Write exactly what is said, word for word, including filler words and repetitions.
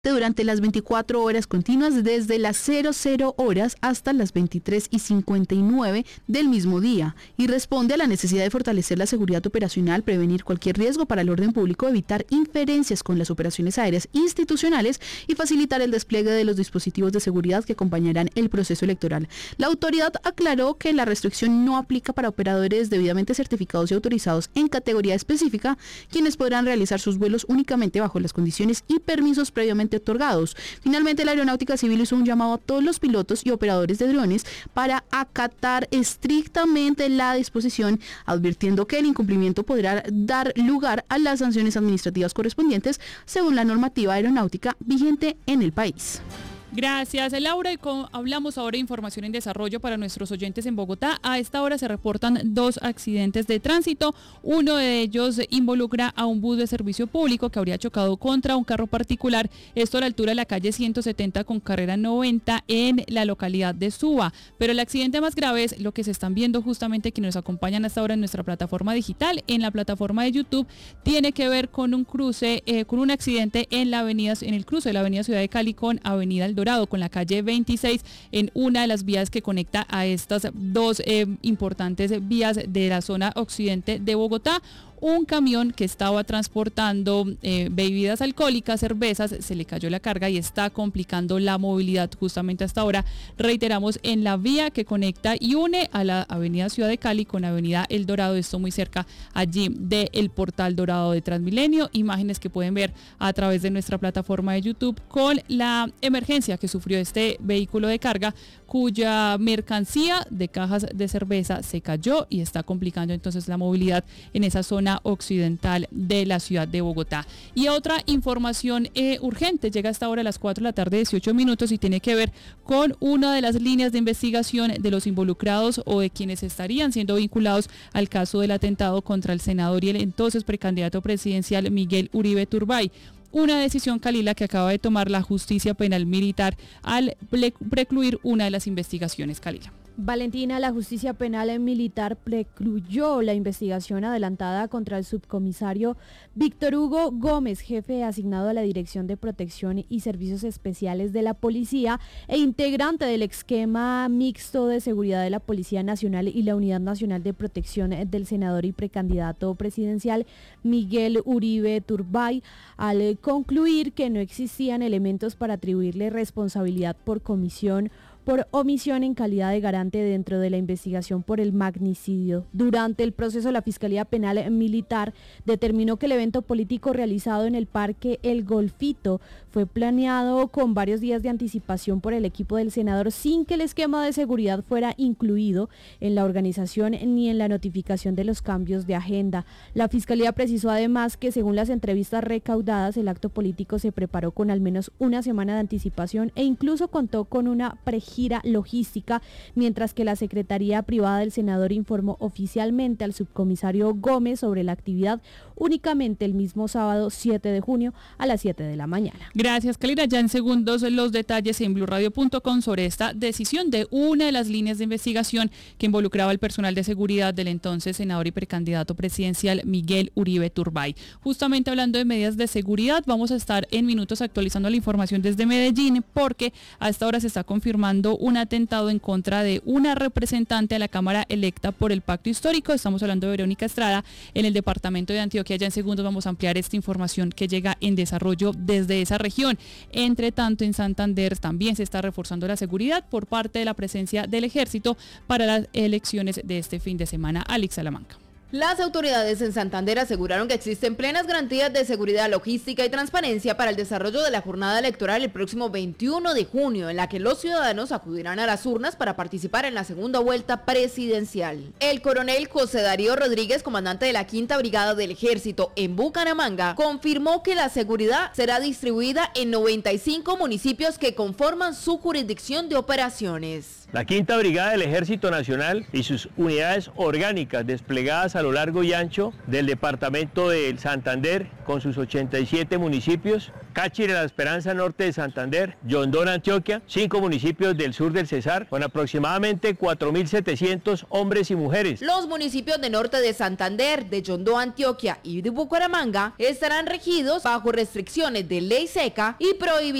durante las veinticuatro horas continuas desde las cero horas hasta las veintitrés y cincuenta y nueve del mismo día y responde a la necesidad de fortalecer la seguridad operacional, prevenir cualquier riesgo para el orden público, evitar inferencias con las operaciones aéreas institucionales y facilitar el despliegue de los dispositivos de seguridad que acompañarán el proceso electoral. La autoridad aclaró que la restricción no aplica para operadores debidamente certificados y autorizados en categoría específica, quienes podrán realizar sus vuelos únicamente bajo las condiciones y permisos previamente otorgados. Finalmente, la Aeronáutica Civil hizo un llamado a todos los pilotos y operadores de drones para acatar estrictamente la disposición, advirtiendo que el incumplimiento podrá dar lugar a las sanciones administrativas correspondientes según la normativa aeronáutica vigente en el país. Gracias, Laura. Y con, hablamos ahora de información en desarrollo para nuestros oyentes en Bogotá. A esta hora se reportan dos accidentes de tránsito. Uno de ellos involucra a un bus de servicio público que habría chocado contra un carro particular. Esto a la altura de la calle ciento setenta con carrera noventa en la localidad de Suba. Pero el accidente más grave es lo que se están viendo justamente quienes nos acompañan hasta ahora en nuestra plataforma digital, en la plataforma de YouTube. Tiene que ver con un cruce, eh, con un accidente en la avenida, en el cruce de la avenida Ciudad de Cali con avenida El Dorado, con la calle veintiséis, en una de las vías que conecta a estas dos eh, importantes vías de la zona occidente de Bogotá. Un camión que estaba transportando eh, bebidas alcohólicas, cervezas, se le cayó la carga y está complicando la movilidad justamente hasta ahora. Reiteramos, en la vía que conecta y une a la avenida Ciudad de Cali con avenida El Dorado, esto muy cerca allí del portal Dorado de Transmilenio. Imágenes que pueden ver a través de nuestra plataforma de YouTube con la emergencia que sufrió este vehículo de carga, cuya mercancía de cajas de cerveza se cayó y está complicando entonces la movilidad en esa zona occidental de la ciudad de Bogotá. Y otra información eh, urgente llega hasta ahora a las cuatro de la tarde, dieciocho minutos, y tiene que ver con una de las líneas de investigación de los involucrados o de quienes estarían siendo vinculados al caso del atentado contra el senador y el entonces precandidato presidencial Miguel Uribe Turbay. Una decisión, Kalila, que acaba de tomar la justicia penal militar al precluir una de las investigaciones, Kalila. Valentina, la justicia penal militar precluyó la investigación adelantada contra el subcomisario Víctor Hugo Gómez, jefe asignado a la Dirección de Protección y Servicios Especiales de la Policía e integrante del esquema mixto de seguridad de la Policía Nacional y la Unidad Nacional de Protección del senador y precandidato presidencial Miguel Uribe Turbay, al concluir que no existían elementos para atribuirle responsabilidad por comisión por omisión en calidad de garante dentro de la investigación por el magnicidio. Durante el proceso, la Fiscalía Penal Militar determinó que el evento político realizado en el Parque El Golfito fue planeado con varios días de anticipación por el equipo del senador sin que el esquema de seguridad fuera incluido en la organización ni en la notificación de los cambios de agenda. La Fiscalía precisó además que según las entrevistas recaudadas, el acto político se preparó con al menos una semana de anticipación e incluso contó con una pregira logística, mientras que la Secretaría Privada del senador informó oficialmente al subcomisario Gómez sobre la actividad únicamente el mismo sábado siete de junio a las siete de la mañana. Gracias, Kalira. Ya en segundos los detalles en blue radio punto com sobre esta decisión de una de las líneas de investigación que involucraba al personal de seguridad del entonces senador y precandidato presidencial Miguel Uribe Turbay. Justamente hablando de medidas de seguridad, vamos a estar en minutos actualizando la información desde Medellín, porque a esta hora se está confirmando un atentado en contra de una representante a la Cámara electa por el Pacto Histórico. Estamos hablando de Verónica Estrada en el departamento de Antioquia. Ya en segundos vamos a ampliar esta información que llega en desarrollo desde esa región. Entre tanto, en Santander también se está reforzando la seguridad por parte de la presencia del ejército para las elecciones de este fin de semana. Alex Salamanca. Las autoridades en Santander aseguraron que existen plenas garantías de seguridad, logística y transparencia para el desarrollo de la jornada electoral el próximo veintiuno de junio, en la que los ciudadanos acudirán a las urnas para participar en la segunda vuelta presidencial. El coronel José Darío Rodríguez, comandante de la Quinta Brigada del Ejército en Bucaramanga, confirmó que la seguridad será distribuida en noventa y cinco municipios que conforman su jurisdicción de operaciones. La Quinta Brigada del Ejército Nacional y sus unidades orgánicas desplegadas a lo largo y ancho del departamento de Santander con sus ochenta y siete municipios, Cáchira, La Esperanza Norte de Santander, Yondón, Antioquia, cinco municipios del sur del Cesar con aproximadamente cuatro mil setecientos hombres y mujeres. Los municipios de norte de Santander, de Yondó, Antioquia y de Bucaramanga estarán regidos bajo restricciones de ley seca y prohibiciones